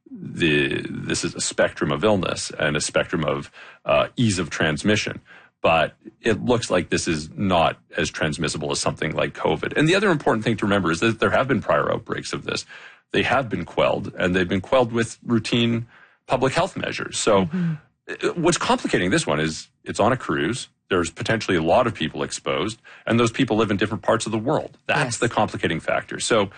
this is a spectrum of illness and a spectrum of ease of transmission. But it looks like this is not as transmissible as something like COVID. And the other important thing to remember is that there have been prior outbreaks of this. They have been quelled, and they've been quelled with routine public health measures. So what's complicating this one is it's on a cruise. There's potentially a lot of people exposed, and those people live in different parts of the world. That's the complicating factor. So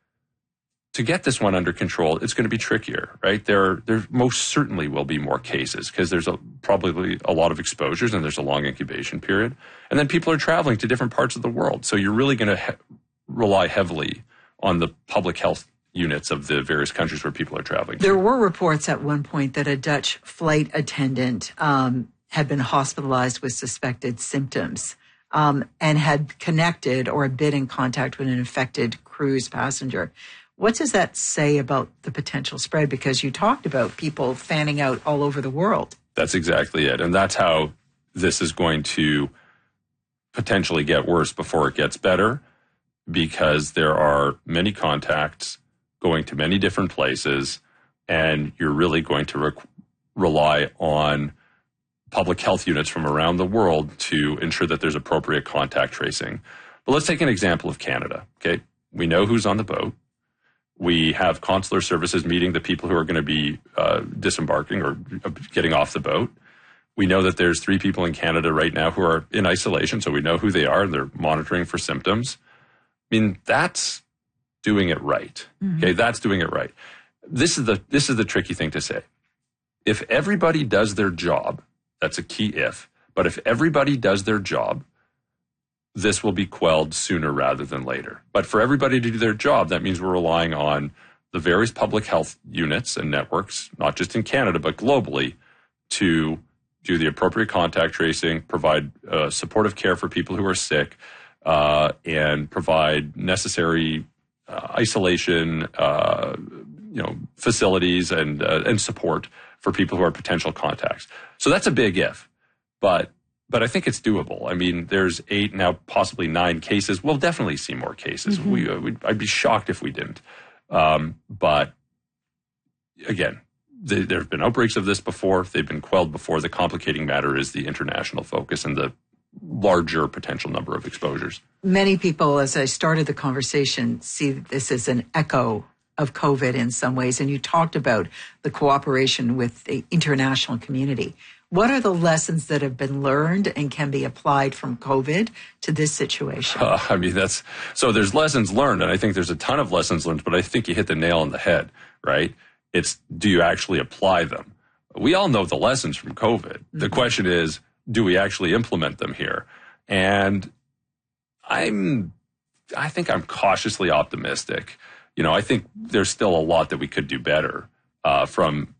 to get this one under control, it's going to be trickier, right? There most certainly will be more cases because there's probably a lot of exposures and there's a long incubation period. And then people are traveling to different parts of the world. So you're really going to rely heavily on the public health units of the various countries where people are traveling to. There were reports at one point that a Dutch flight attendant had been hospitalized with suspected symptoms and had connected or been in contact with an infected cruise passenger. What does that say about the potential spread? Because you talked about people fanning out all over the world. That's exactly it. And that's how this is going to potentially get worse before it gets better, because there are many contacts going to many different places, and you're really going to rely on public health units from around the world to ensure that there's appropriate contact tracing. But let's take an example of Canada. Okay, we know who's on the boat. We have consular services meeting the people who are going to be disembarking or getting off the boat. We know that there's 3 people in Canada right now who are in isolation, so we know who they are, and they're monitoring for symptoms. I mean, that's doing it right. Okay, that's doing it right. This is the tricky thing to say. If everybody does their job, that's a key if, but if everybody does their job, this will be quelled sooner rather than later. But for everybody to do their job, that means we're relying on the various public health units and networks, not just in Canada, but globally, to do the appropriate contact tracing, provide supportive care for people who are sick, and provide necessary isolation, facilities and support for people who are potential contacts. So that's a big if, but I think it's doable. I mean, there's 8 now, possibly 9 cases. We'll definitely see more cases. I'd be shocked if we didn't. But again, there have been outbreaks of this before. They've been quelled before. The complicating matter is the international focus and the larger potential number of exposures. Many people, as I started the conversation, see this as an echo of COVID in some ways. And you talked about the cooperation with the international community. What are the lessons that have been learned and can be applied from COVID to this situation? So there's lessons learned, and I think there's a ton of lessons learned, but I think you hit the nail on the head, right? It's, do you actually apply them? We all know the lessons from COVID. The question is, do we actually implement them here? And I think I'm cautiously optimistic. I think there's still a lot that we could do better from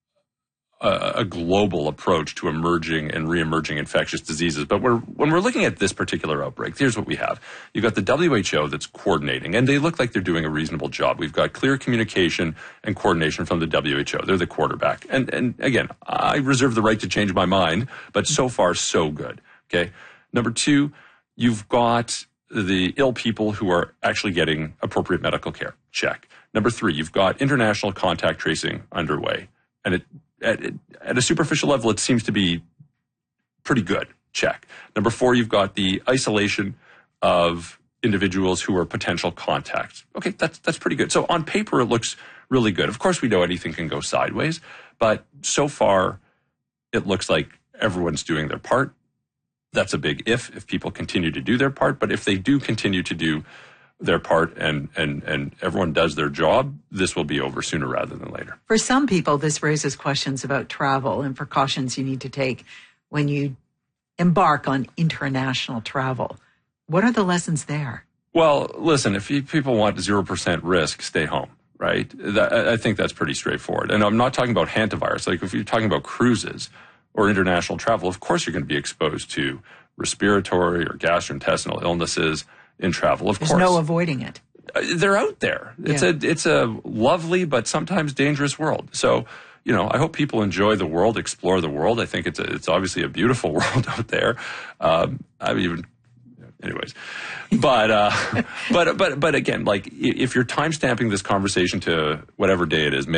a global approach to emerging and re-emerging infectious diseases. But when we're looking at this particular outbreak, here's what we have. You've got the WHO that's coordinating, and they look like they're doing a reasonable job. We've got clear communication and coordination from the WHO. They're the quarterback. And again, I reserve the right to change my mind, but so far, so good. Okay. Number 2, you've got the ill people who are actually getting appropriate medical care. Check. Number 3, you've got international contact tracing underway. And at a superficial level, it seems to be pretty good. Check. Number 4, you've got the isolation of individuals who are potential contacts. Okay, that's pretty good. So on paper, it looks really good. Of course, we know anything can go sideways, but so far, it looks like everyone's doing their part. That's a big if people continue to do their part. But if they do continue to do their part and everyone does their job, this will be over sooner rather than later. For some people, this raises questions about travel and precautions you need to take when you embark on international travel. What are the lessons there? Well, listen, if people want 0% risk, stay home, right? I think that's pretty straightforward. And I'm not talking about hantavirus. Like if you're talking about cruises or international travel, of course you're going to be exposed to respiratory or gastrointestinal illnesses in travel, of course. There's no avoiding it. They're out there. It's a lovely but sometimes dangerous world. So, I hope people enjoy the world, explore the world. I think it's obviously a beautiful world out there. Anyways, but again, like if you're time stamping this conversation to whatever day it is,